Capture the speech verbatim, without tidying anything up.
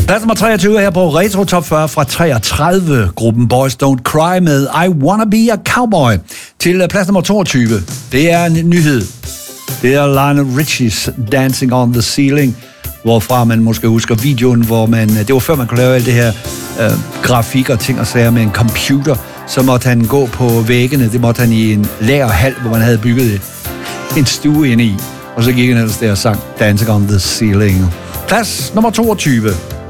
Plads nummer treogtyve her på Retro Top fyrre fra treogtredive. Gruppen Boys Don't Cry med I Wanna Be a Cowboy. Til plads nummer toogtyve. Det er en nyhed. Det er Lionel Richie's Dancing on the Ceiling, hvorfra man måske husker videoen, hvor man, det var før man kunne lave alt det her øh, grafik og ting og sager med en computer, så måtte han gå på væggene. Det måtte han i en lagerhal, hvor man havde bygget en stue inde i. Og så gik han ellers der og sang Dancing on the Ceiling. Plads nummer toogtyve.